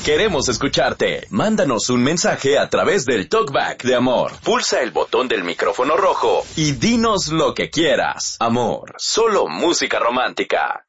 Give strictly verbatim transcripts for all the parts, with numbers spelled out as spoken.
Queremos escucharte. Mándanos un mensaje a través del Talkback de Amor. Pulsa el botón del micrófono rojo y dinos lo que quieras. Amor, solo música romántica.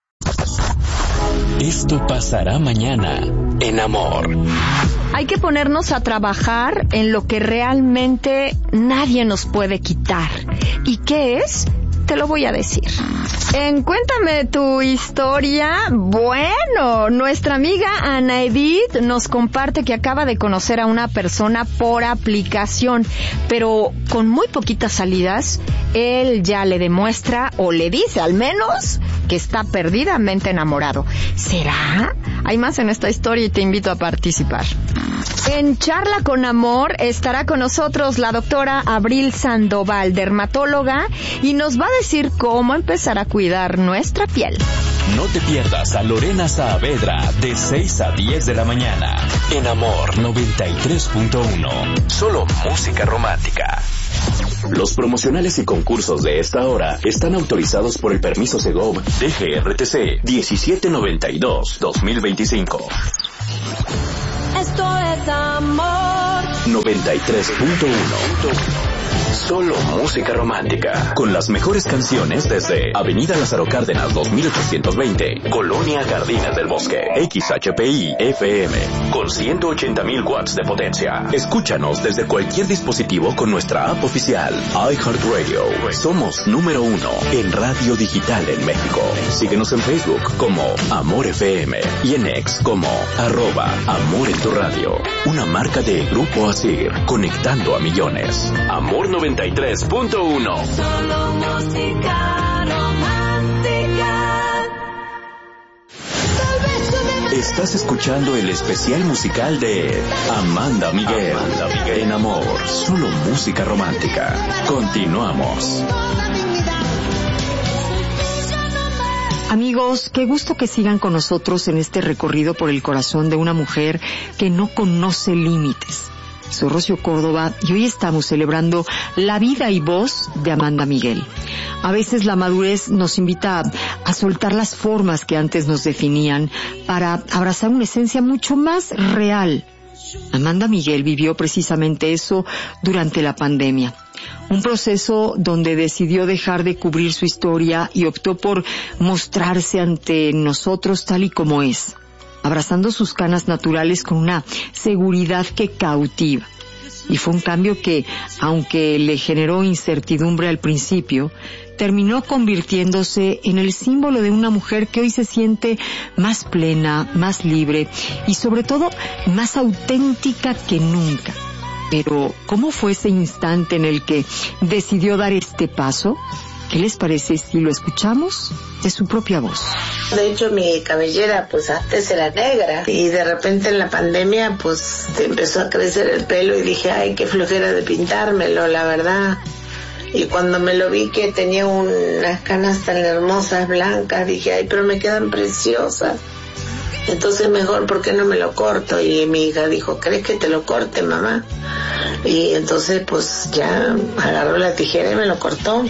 Esto pasará mañana en Amor. Hay que ponernos a trabajar en lo que realmente nadie nos puede quitar. ¿Y qué es? Te lo voy a decir. En Cuéntame tu historia, bueno, nuestra amiga Ana Edith nos comparte que acaba de conocer a una persona por aplicación, pero con muy poquitas salidas, él ya le demuestra, o le dice al menos, que está perdidamente enamorado. ¿Será? Hay más en esta historia y te invito a participar. En Charla con Amor estará con nosotros la doctora Abril Sandoval, dermatóloga, y nos va a decir cómo empezar a cuidar nuestra piel. No te pierdas a Lorena Saavedra de seis a diez de la mañana en Amor noventa y tres punto uno. Solo música romántica. Los promocionales y concursos de esta hora están autorizados por el permiso Segov D G R T C diecisiete noventa y dos dos mil veinticinco. Esto es Amor noventa y tres punto uno. Solo música romántica. Con las mejores canciones desde Avenida Lázaro Cárdenas dos mil ochocientos veinte, Colonia Jardines del Bosque, X H P I F M, con ciento ochenta mil watts de potencia. Escúchanos desde cualquier dispositivo con nuestra app oficial, iHeartRadio. Somos número uno en radio digital en México. Síguenos en Facebook como Amor F M y en X como arroba Amor en tu radio. Una marca de Grupo Asir, conectando a millones. Amor noventa y tres punto uno. Solo música romántica. Estás escuchando el especial musical de Amanda Miguel. Amanda Miguel en Amor, solo música romántica. Continuamos. Amigos, qué gusto que sigan con nosotros en este recorrido por el corazón de una mujer que no conoce límites. Soy Rocío Córdoba y hoy estamos celebrando la vida y voz de Amanda Miguel. A veces la madurez nos invita a, a soltar las formas que antes nos definían para abrazar una esencia mucho más real. Amanda Miguel vivió precisamente eso durante la pandemia. Un proceso donde decidió dejar de cubrir su historia y optó por mostrarse ante nosotros tal y como es, abrazando sus canas naturales con una seguridad que cautiva. Y fue un cambio que, aunque le generó incertidumbre al principio, terminó convirtiéndose en el símbolo de una mujer que hoy se siente más plena, más libre y sobre todo más auténtica que nunca. Pero, ¿cómo fue ese instante en el que decidió dar este paso? ¿Qué les parece si lo escuchamos de su propia voz? De hecho, mi cabellera, pues antes era negra y de repente en la pandemia, pues empezó a crecer el pelo y dije, ay, qué flojera de pintármelo, la verdad. Y cuando me lo vi que tenía unas canas tan hermosas, blancas, dije, ay, pero me quedan preciosas. Entonces mejor, ¿por qué no me lo corto? Y mi hija dijo, ¿crees que te lo corte, mamá? Y entonces, pues ya agarró la tijera y me lo cortó.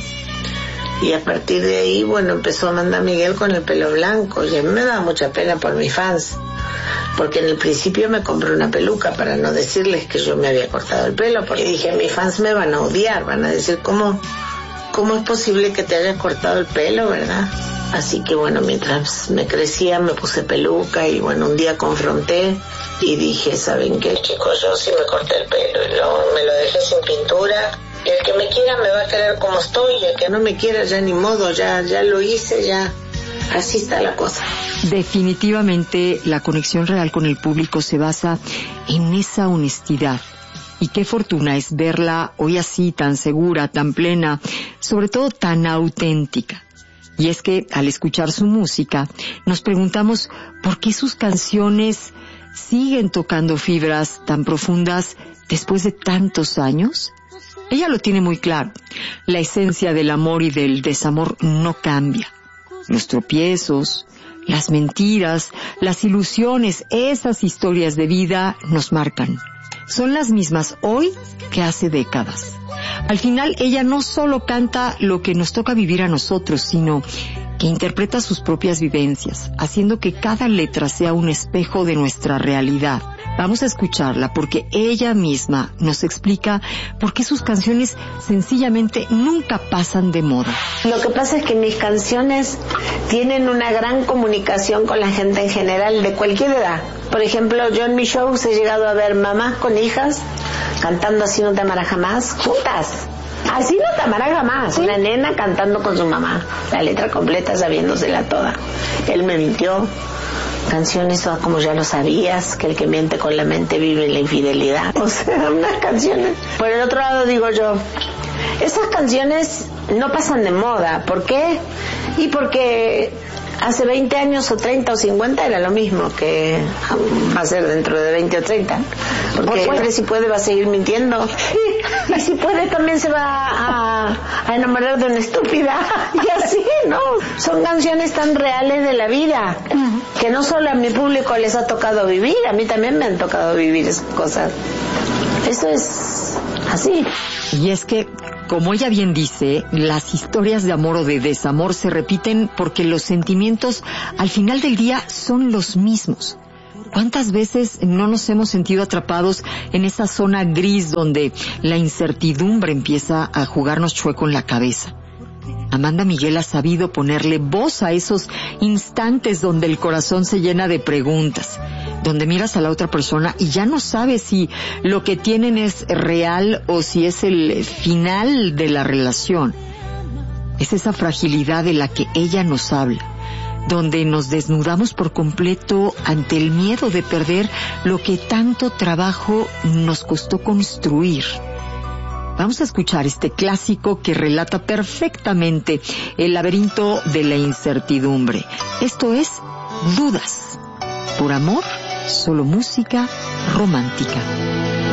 Y a partir de ahí, bueno, empezó Amanda Miguel con el pelo blanco. Y a mí me daba mucha pena por mis fans, porque en el principio me compré una peluca para no decirles que yo me había cortado el pelo, porque dije, mis fans me van a odiar, van a decir, ¿cómo, cómo es posible que te hayas cortado el pelo, verdad? Así que bueno, mientras me crecía me puse peluca y bueno, un día confronté y dije, ¿saben qué, chicos? Yo sí me corté el pelo y luego me lo dejé sin pintura. Y el que me quiera me va a querer como estoy, y el que no me quiera ya ni modo, ya, ya lo hice, ya. Así está la cosa. Definitivamente la conexión real con el público se basa en esa honestidad. Y qué fortuna es verla hoy así, tan segura, tan plena, sobre todo tan auténtica. Y es que al escuchar su música nos preguntamos por qué sus canciones siguen tocando fibras tan profundas después de tantos años. Ella lo tiene muy claro. La esencia del amor y del desamor no cambia. Los tropiezos, las mentiras, las ilusiones, esas historias de vida nos marcan. Son las mismas hoy que hace décadas. Al final, ella no solo canta lo que nos toca vivir a nosotros, sino que interpreta sus propias vivencias, haciendo que cada letra sea un espejo de nuestra realidad. Vamos a escucharla porque ella misma nos explica por qué sus canciones sencillamente nunca pasan de moda. Lo que pasa es que mis canciones tienen una gran comunicación con la gente en general de cualquier edad. Por ejemplo, yo en mis shows he llegado a ver mamás con hijas cantando Así no te amará jamás, juntas. Así no te amará jamás. Una nena cantando con su mamá, la letra completa sabiéndosela toda. Él me mintió. Canciones todas como ya lo sabías, que el que miente con la mente vive en la infidelidad. O sea, unas canciones. Por el otro lado digo yo, esas canciones no pasan de moda. ¿Por qué? Y porque hace veinte años o treinta o cincuenta era lo mismo que va a ser dentro de veinte o treinta. Porque siempre si puede va a seguir mintiendo. Y si puede también se va a, a enamorar de una estúpida. Y así, ¿no? Son canciones tan reales de la vida que no solo a mi público les ha tocado vivir, a mí también me han tocado vivir esas cosas. Eso es así. Y es que, como ella bien dice, las historias de amor o de desamor se repiten porque los sentimientos al final del día son los mismos. ¿Cuántas veces no nos hemos sentido atrapados en esa zona gris donde la incertidumbre empieza a jugarnos chueco en la cabeza? Amanda Miguel ha sabido ponerle voz a esos instantes donde el corazón se llena de preguntas, donde miras a la otra persona y ya no sabes si lo que tienen es real o si es el final de la relación. Es esa fragilidad de la que ella nos habla, donde nos desnudamos por completo ante el miedo de perder lo que tanto trabajo nos costó construir. Vamos a escuchar este clásico que relata perfectamente el laberinto de la incertidumbre. Esto es Dudas. Por amor, solo música romántica.